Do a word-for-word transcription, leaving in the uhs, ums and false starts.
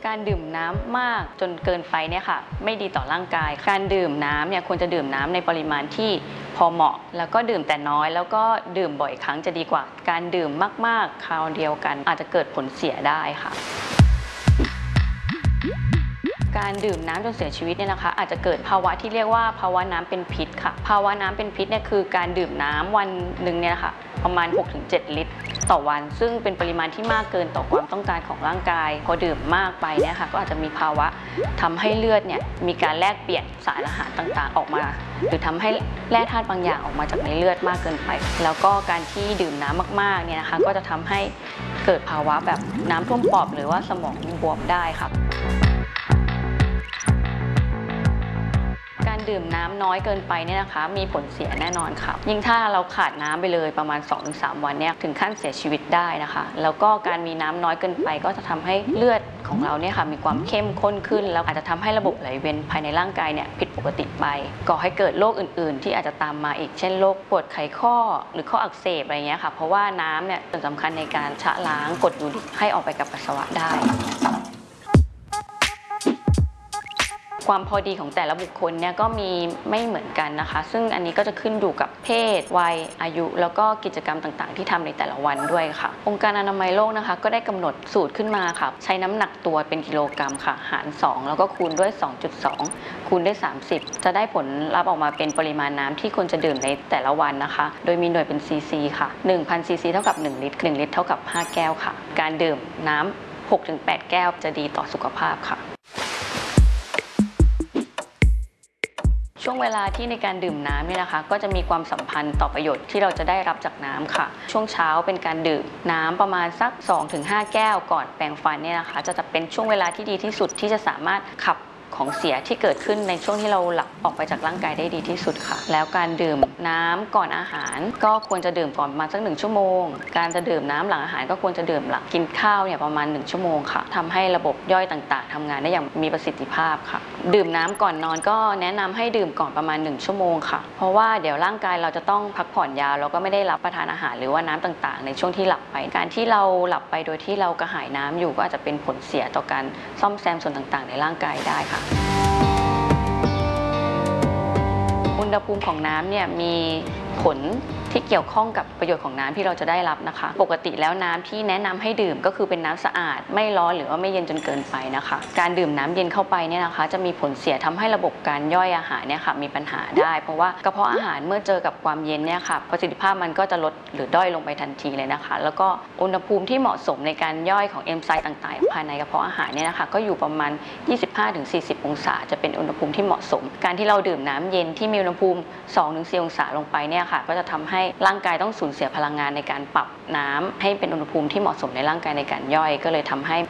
การดื่มน้ำมากจนเกินไปเนี่ยค่ะไม่ดีต่อร่างกายการดื่มน้ำเนี่ยควรจะดื่มน้ำในปริมาณที่พอเหมาะแล้วก็ดื่มแต่น้อยแล้วก็ดื่มบ่อยครั้งจะดีกว่าการดื่มมากๆคราวเดียวกันอาจจะเกิดผลเสียได้ค่ะการดื่มน้ำจนเสียชีวิตเนี่ยนะคะอาจจะเกิดภาวะที่เรียกว่าภาวะน้ำเป็นพิษค่ะภาวะน้ำเป็นพิษเนี่ยคือการดื่มน้ำวันหนึ่งเนี่ยค่ะประมาณ หกถึงเจ็ด ลิตรต่อวันซึ่งเป็นปริมาณที่มากเกินต่อความต้องการของร่างกายพอดื่มมากไปเนี่ยค่ะก็อาจจะมีภาวะทำให้เลือดเนี่ยมีการแลกเปลี่ยนสารอาหารต่างๆออกมาหรือทำให้แร่ธาตุบางอย่างออกมาจากในเลือดมากเกินไปแล้วก็การที่ดื่มน้ำมากๆเนี่ยนะคะก็จะทำให้เกิดภาวะแบบน้ำท่วมปอดหรือว่าสมองบวมได้ค่ะการดื่มน้ำน้อยเกินไปเนี่ยนะคะมีผลเสียแน่นอนค่ะยิ่งถ้าเราขาดน้ำไปเลยประมาณ สองถึงสาม วันเนี่ยถึงขั้นเสียชีวิตได้นะคะแล้วก็การมีน้ำน้อยเกินไปก็จะทำให้เลือดของเราเนี่ยค่ะมีความเข้มข้นขึ้นแล้วอาจจะทำให้ระบบไหลเวียนภายในร่างกายเนี่ยผิดปกติไปก่อให้เกิดโรคอื่นๆที่อาจจะตามมาอีกเช่นโรคปวดไขข้อหรือข้ออักเสบอะไรเงี้ยค่ะเพราะว่าน้ำเนี่ยเป็นสำคัญในการชะล้างกรดยูริกให้ออกไปกับปัสสาวะได้ความพอดีของแต่ละบุคคลเนี่ยก็มีไม่เหมือนกันนะคะซึ่งอันนี้ก็จะขึ้นอยู่กับเพศวัยอายุแล้วก็กิจกรรมต่างๆที่ทำในแต่ละวันด้วยค่ะองค์การอนามัยโลกนะคะก็ได้กำหนดสูตรขึ้นมาค่ะใช้น้ำหนักตัวเป็นกิโลกรัมค่ะหารสองแล้วก็คูณด้วย สองจุดสอง คูณด้วยสามสิบจะได้ผลลัพธ์ออกมาเป็นปริมาณน้ำที่ควรจะดื่มในแต่ละวันนะคะโดยมีหน่วยเป็นซีซีค่ะ หนึ่งพัน ซีซีเท่ากับหนึ่งลิตรหนึ่งลิตรเท่ากับห้าแก้วค่ะการดื่มน้ำ หกถึงแปด แก้วจะดีต่อสุขภาพค่ะช่วงเวลาที่ในการดื่มน้ำเนี่ยนะคะก็จะมีความสัมพันธ์ต่อประโยชน์ที่เราจะได้รับจากน้ำค่ะช่วงเช้าเป็นการดื่มน้ำประมาณสัก สองถึงห้า แก้วก่อนแปรงฟันเนี่ยนะคะจะจะเป็นช่วงเวลาที่ดีที่สุดที่จะสามารถขับของเสียที่เกิดขึ้นในช่วงที่เราหลับออกไปจากร่างกายได้ดีที่สุดค่ะแล้วการดื่มน้ำก่อนอาหารก็ควรจะดื่มก่อนประมาณสักหนึ่งชั่วโมงการจะดื่มน้ำหลังอาหารก็ควรจะดื่มหลังกินข้าวเนี่ยประมาณหนึ่งชั่วโมงค่ะทำให้ระบบย่อยต่างๆทำงานได้อย่างมีประสิทธิภาพค่ะดื่มน้ำก่อนนอนก็แนะนำให้ดื่มก่อนประมาณหนึ่งชั่วโมงค่ะเพราะว่าเดี๋ยวร่างกายเราจะต้องพักผ่อนยาวแล้วก็ไม่ได้รับประทานอาหารหรือว่าน้ำต่างๆในช่วงที่หลับไปการที่เราหลับไปโดยที่เรากระหายน้ำอยู่ก็อาจจะเป็นผลเสียต่อการซ่อมแซมส่วนต่างๆในร่างกายได้ค่ะอุณหภูมิของน้ำเนี่ยมีผลที่เกี่ยวข้องกับประโยชน์ของน้ำที่เราจะได้รับนะคะปกติแล้วน้ำที่แนะนำให้ดื่มก็คือเป็นน้ำสะอาดไม่ร้อนหรือว่าไม่เย็นจนเกินไปนะคะการดื่มน้ำเย็นเข้าไปเนี่ยนะคะจะมีผลเสียทำให้ระบบการย่อยอาหารเนี่ยค่ะมีปัญหาได้เพราะว่ากระเพาะอาหารเมื่อเจอกับความเย็นเนี่ยค่ะประสิทธิภาพมันก็จะลดหรือด้อยลงไปทันทีเลยนะคะแล้วก็อุณหภูมิที่เหมาะสมในการย่อยของเอนไซม์ต่างๆภายในกระเพาะอาหารเนี่ยนะคะก็อยู่ประมาณ ยี่สิบห้าถึงสี่สิบ องศาจะเป็นอุณหภูมิที่เหมาะสมการที่เราดื่มน้ำเย็นที่มีอุณหภูมิ สองถึงสี่ องศาลงไปเนี่ยค่ะก็จะทำให้ร่างกายต้องสูญเสียพลังงานในการปรับน้ำให้เป็นอุณหภูมิที่เหมาะสมในร่างกายในการย่อยก็เลยทำให้